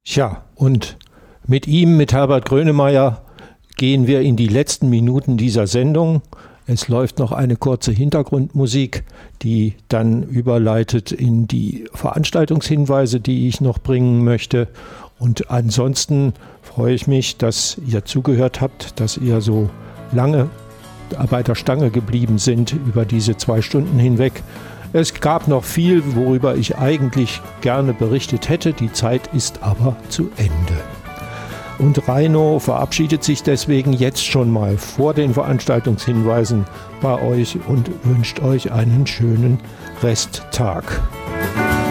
Tja, und mit ihm, mit Herbert Grönemeyer, gehen wir in die letzten Minuten dieser Sendung. Es läuft noch eine kurze Hintergrundmusik, die dann überleitet in die Veranstaltungshinweise, die ich noch bringen möchte. Und ansonsten freue ich mich, dass ihr zugehört habt, dass ihr so lange bei der Stange geblieben sind über diese 2 Stunden hinweg. Es gab noch viel, worüber ich eigentlich gerne berichtet hätte. Die Zeit ist aber zu Ende. Und Reino verabschiedet sich deswegen jetzt schon mal vor den Veranstaltungshinweisen bei euch und wünscht euch einen schönen Resttag.